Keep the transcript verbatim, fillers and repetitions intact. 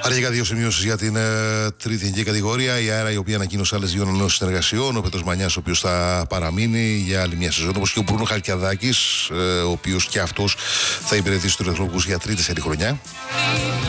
Αρχικά δύο σημειώσεις για την ε, τρίτη εθνική κατηγορία. Η ΑΕΡΑ, η οποία ανακοίνωσε άλλες δύο ανανεώσεις συνεργασιών. Ο Πέτρος Μανιάς, ο οποίος θα παραμείνει για άλλη μια σεζόν. Όπως και ο Μπρούνο Χαλκιαδάκης, ε, ο οποίος και αυτός θα υπηρετήσει τους Ερυθρόλευκους για τρίτη σερί χρονιά.